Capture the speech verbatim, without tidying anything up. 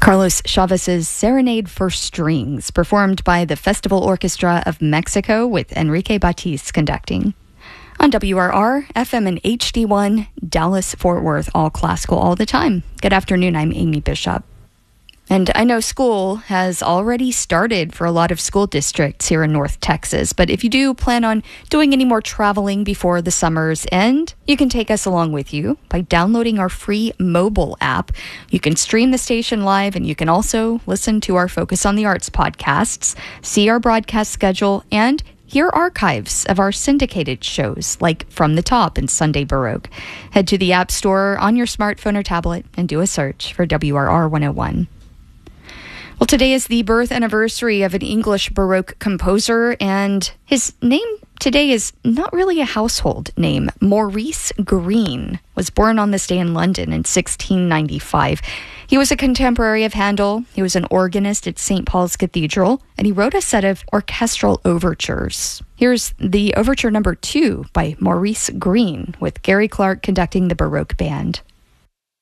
Carlos Chavez's Serenade for Strings, performed by the Festival Orchestra of Mexico with Enrique Batiz conducting. On W R R, F M and H D one, Dallas-Fort Worth, all classical all the time. Good afternoon, I'm Amy Bishop. And I know school has already started for a lot of school districts here in North Texas, but if you do plan on doing any more traveling before the summer's end, you can take us along with you by downloading our free mobile app. You can stream the station live, and you can also listen to our Focus on the Arts podcasts, see our broadcast schedule, and hear archives of our syndicated shows like From the Top and Sunday Baroque. Head to the App Store on your smartphone or tablet and do a search for W R R one oh one. Well, today is the birth anniversary of an English Baroque composer, and his name today is not really a household name. Maurice Greene was born on this day in London in sixteen ninety-five. He was a contemporary of Handel. He was an organist at Saint Paul's Cathedral, and he wrote a set of orchestral overtures. Here's the overture number two by Maurice Greene, with Gary Clark conducting the Baroque band.